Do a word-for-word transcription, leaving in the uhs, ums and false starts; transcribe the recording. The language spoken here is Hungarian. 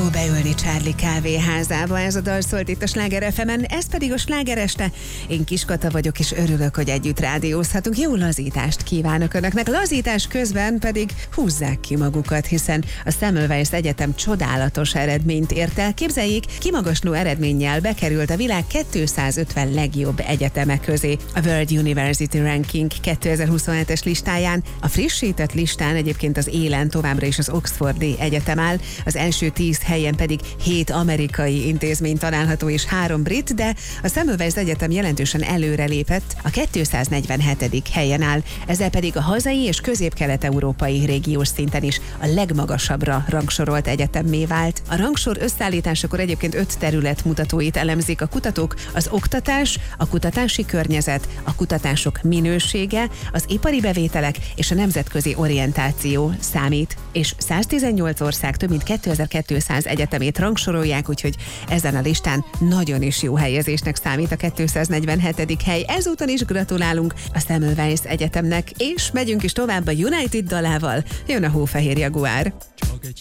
Jó beülni Charlie kávéházába, ez a dal szólt itt a Sláger ef emen, ez pedig a Sláger este. Én Kiskata vagyok, és örülök, hogy együtt rádiózhatunk. Jó lazítást kívánok önöknek. Lazítás közben pedig húzzák ki magukat, hiszen a Semmelweis Egyetem csodálatos eredményt ért el. Képzeljék, kimagasló eredménnyel bekerült a világ kétszázötven legjobb egyetemek közé. A World University Ranking kétezer-huszonhetes listáján, a frissített listán egyébként az élen továbbra is az Oxfordi Egyetem áll, az első tíz helyen pedig hét amerikai intézmény található és három brit, de a Semmelweis Egyetem jelentősen előrelépett, a kétszáznegyvenhetedik helyen áll, ezzel pedig a hazai és közép-kelet-európai régiós szinten is a legmagasabbra rangsorolt egyetemmé vált. A rangsor összeállításakor egyébként öt terület mutatóit elemzik a kutatók: az oktatás, a kutatási környezet, a kutatások minősége, az ipari bevételek és a nemzetközi orientáció számít, és száztizennyolc ország több mint kétezer-kétszáz egyetemét rangsorolják, úgyhogy ezen a listán nagyon is jó helyezésnek számít a kétszáznegyvenhetedik hely. Ezúton is gratulálunk a Semmelweis Egyetemnek, és megyünk is tovább a United dalával. Jön a Hófehér Jaguár.